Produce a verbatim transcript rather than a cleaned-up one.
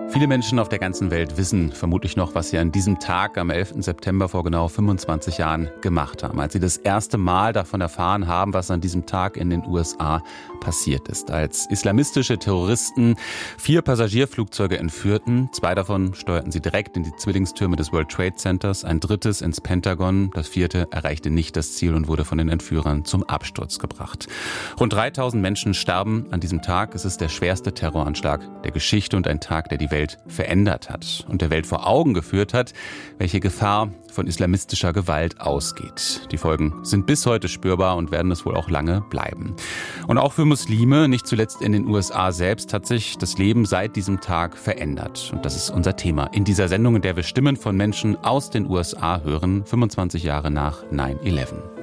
Viele Menschen auf der ganzen Welt wissen vermutlich noch, was sie an diesem Tag am elften September vor genau fünfundzwanzig Jahren gemacht haben, als sie das erste Mal davon erfahren haben, was an diesem Tag in den U S A passiert ist. Als islamistische Terroristen vier Passagierflugzeuge entführten, zwei davon steuerten sie direkt in die Zwillingstürme des World Trade Centers, ein drittes ins Pentagon, das vierte erreichte nicht das Ziel und wurde von den Entführern zum Absturz gebracht. Rund dreitausend Menschen starben an diesem Tag. Es ist der schwerste Terroranschlag der Geschichte und ein Tag, der die Welt verändert hat und der Welt vor Augen geführt hat, welche Gefahr von islamistischer Gewalt ausgeht. Die Folgen sind bis heute spürbar und werden es wohl auch lange bleiben. Und auch für Muslime, nicht zuletzt in den U S A selbst, hat sich das Leben seit diesem Tag verändert. Und das ist unser Thema in dieser Sendung, in der wir Stimmen von Menschen aus den U S A hören, fünfundzwanzig Jahre nach neun elf.